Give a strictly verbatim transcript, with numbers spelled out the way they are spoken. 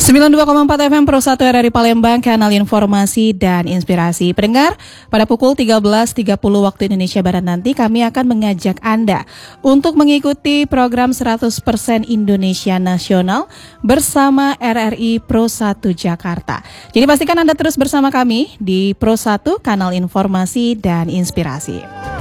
sembilan puluh dua koma empat F M Pro satu R R I Palembang, kanal informasi dan inspirasi. Pendengar, pada pukul tiga belas tiga puluh waktu Indonesia Barat nanti kami akan mengajak Anda untuk mengikuti program seratus persen Indonesia Nasional bersama R R I Pro satu Jakarta. Jadi pastikan Anda terus bersama kami di Pro satu, kanal informasi dan inspirasi.